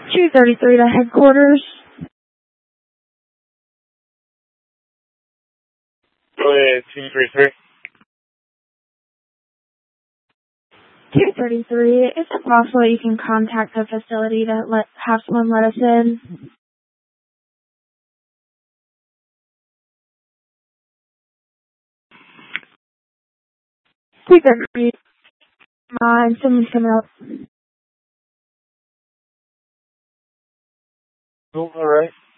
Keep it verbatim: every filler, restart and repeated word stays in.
two thirty-three to headquarters. Go ahead, two thirty-three. two thirty-three, is it possible you can contact the facility to let have someone let us in? two thirty-three, mind, someone's coming up. All right.